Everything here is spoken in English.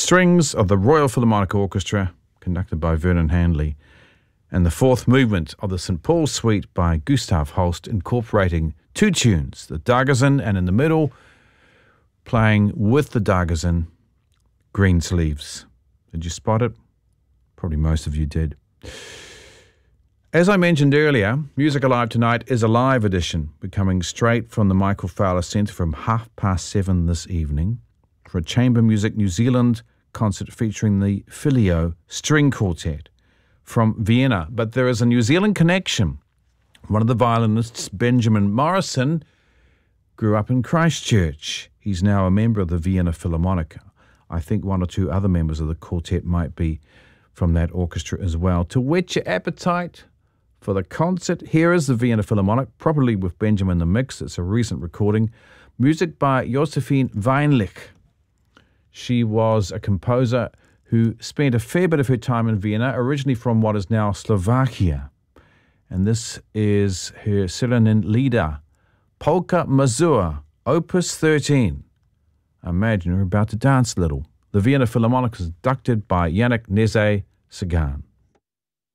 strings of the Royal Philharmonic Orchestra, conducted by Vernon Handley, and the fourth movement of the St. Paul Suite by Gustav Holst, incorporating two tunes, the Dagazin, and in the middle, playing with the Dagazin, Greensleeves. Did you spot it? Probably most of you did. As I mentioned earlier, Music Alive tonight is a live edition. We're coming straight from the Michael Fowler Centre from 7:30 this evening for a Chamber Music New Zealand concert featuring the Filio String Quartet from Vienna. But there is a New Zealand connection. One of the violinists, Benjamin Morrison, grew up in Christchurch. He's now a member of the Vienna Philharmonic. I think one or two other members of the quartet might be from that orchestra as well. To whet your appetite for the concert, here is the Vienna Philharmonic, probably with Benjamin in the mix. It's a recent recording. Music by Josephine Weinlich. She was a composer who spent a fair bit of her time in Vienna, originally from what is now Slovakia. And this is her Selenin Lieder, Polka Mazur, Opus 13. I imagine you're about to dance a little. The Vienna Philharmonic is conducted by Yannick Nézet-Séguin.